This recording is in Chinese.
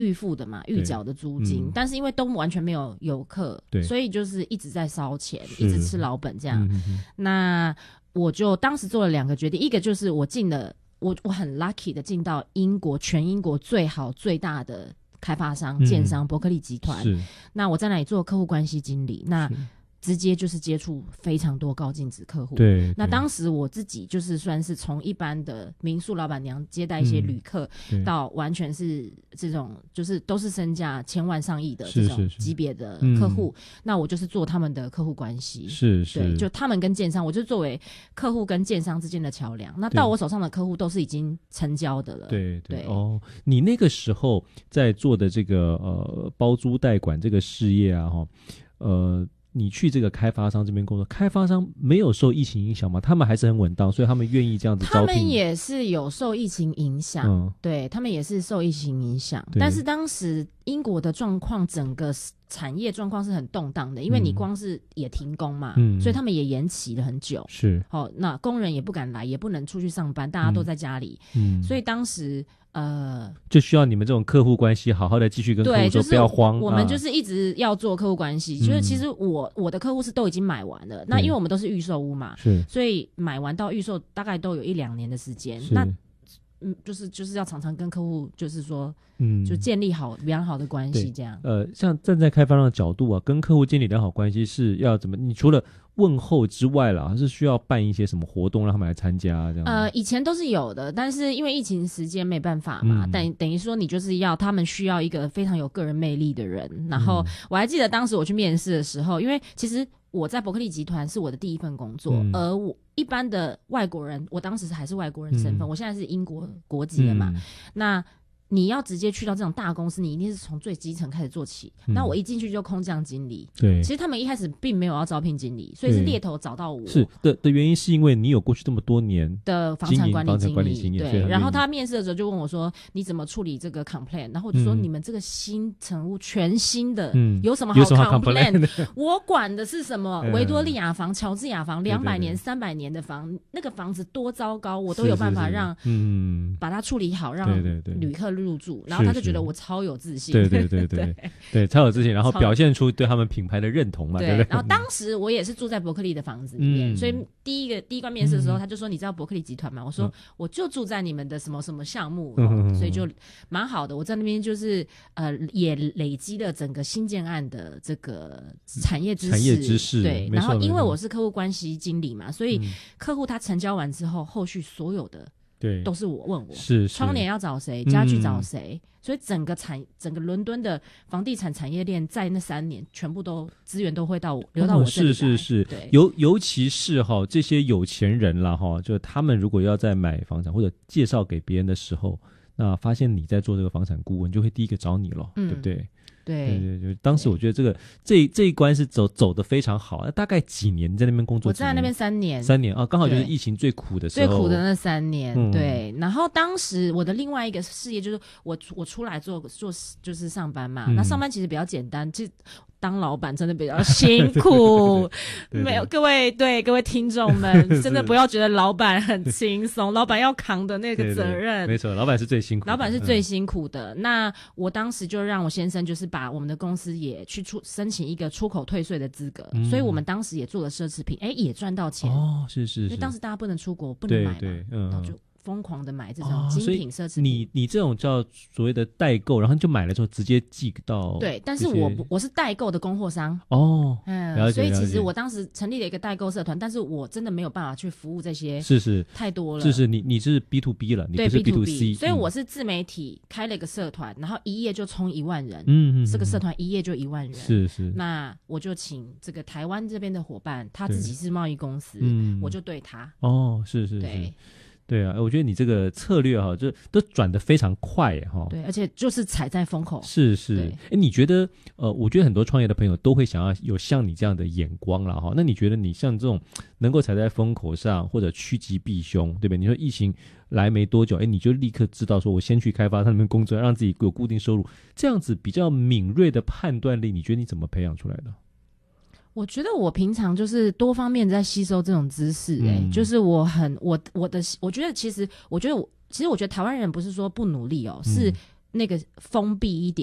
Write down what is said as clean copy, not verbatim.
预付的嘛，预缴的租金，但是因为都完全没有游客，所以就是一直在烧钱，一直吃老本这样。那我就当时做了2个决定，一个就是我进了，我很 lucky 的进到全英国最好最大的开发商建商伯克利集团。那我在那里做客户关系经理，那直接就是接触非常多高净值客户。对，那当时我自己就是算是从一般的民宿老板娘接待一些旅客，到完全是这种就是都是身价千万上亿的这种级别的客户。那我就是做他们的客户关系，对，就他们跟建商，我就作为客户跟建商之间的桥梁。那到我手上的客户都是已经成交的了。对， 哦，你那个时候在做的这个包租代管这个事业啊，你去这个开发商这边工作，开发商没有受疫情影响吗？他们还是很稳当，所以他们愿意这样子招聘。 他们也是有受疫情影响，对，他们也是受疫情影响。但是当时英国的状况，整个产业状况是很动荡的，因为你光是也停工嘛，所以他们也延期了很久。那工人也不敢来，也不能出去上班，大家都在家里，所以当时就需要你们这种客户关系好好的继续跟客户说，不要慌。 我们就是一直要做客户关系，就是其实我的客户是都已经买完了，那因为我们都是预售屋嘛，所以买完到预售大概都有1-2年的时间。那就是要常常跟客户就是说，就建立好良好的关系这样。 像站在开发商的角度啊，跟客户建立良好关系是要怎么？你除了问候之外啦，是需要办一些什么活动让他们来参加这样？ 以前都是有的，但是因为疫情时间没办法嘛，等于说你就是他们需要一个非常有个人魅力的人。然后我还记得当时我去面试的时候，因为其实我在伯克利集团是我的第一份工作，而我一般的外国人，我当时还是外国人身份，我现在是英国国籍了嘛，那你要直接去到这种大公司，你一定是从最基层开始做起。那我一进去就空降经理，其实他们一开始并没有要招聘经理，所以是猎头找到我。 的原因是因为你有过去这么多年的房产管理经验， 对。 然后他面试的时候就问我说：“你怎么处理这个 complaint？” 然后我就说：“你们这个新成屋全新的，有什么好 complaint？ 我管的是什么维多利亚房、乔治亚房，200年、300年的房，那个房子多糟糕，我都有办法让把它处理好，让旅客入住。”然后他就觉得我超有自信， 对，超有自信，然后表现出对他们品牌的认同嘛，对不对？ 然后当时我也是住在伯克利的房子里面，所以第一关面试的时候，他就说：“你知道伯克利集团吗？”我说：“我就住在你们的什么什么项目。”所以就蛮好的。我在那边就是也累积了整个新建案的这个产业知识，对。然后因为我是客户关系经理嘛，所以客户他成交完之后，后续所有的。对，都是我问我窗帘要找谁，家具找谁，所以整个伦敦的房地产产业链在那3年全部都资源都会流到我这里来。是， 尤其是这些有钱人啦就他们如果要在买房产或者介绍给别人的时候，那发现你在做这个房产顾问，就会第一个找你了，对不对？对，当时我觉得这一关是走得非常好。大概几年你在那边工作？ 我在那边3年啊，刚好就是疫情最苦的时候， 最苦的那3年。对，然后当时我的另外一个事业就是我出来做就是上班嘛。那上班其实比较简单，其实当老板真的比较辛苦。没有各位听众们真的不要觉得老板很轻松，老板要扛的那个责任， 没错，老板是最辛苦的， 老板是最辛苦的。那我当时就让我先生就是把我们的公司也去申请一个出口退税的资格，所以我们当时也做了奢侈品，也赚到钱。 是，因为当时大家不能出国，不能买嘛，然后就疯狂的买这种精品奢侈品。 你这种叫所谓的代购，然后就买了之后直接寄到。 对，但是我是代购的供货商。所以其实我当时成立了一个代购社团，但是我真的没有办法去服务这些， 是太多了。 你是 B2B 了，你不是 B2C， 所以我是自媒体开了一个社团，然后一页就冲1万人。这个社团一页就1万人。是。那我就请这个台湾这边的伙伴，他自己是贸易公司，我就对他。 是。对啊，我觉得你这个策略就都转得非常快对，而且就是踩在风口。 是。你觉得我觉得很多创业的朋友都会想要有像你这样的眼光啦那你觉得你像这种能够踩在风口上或者趋吉避凶，对不对？你说疫情来没多久，你就立刻知道说我先去开发他们工作，让自己有固定收入，这样子比较敏锐的判断力，你觉得你怎么培养出来的？ 我觉得我平常就是多方面在吸收这种知识，就是我觉得其实台湾人不是说不努力是那个封闭一点。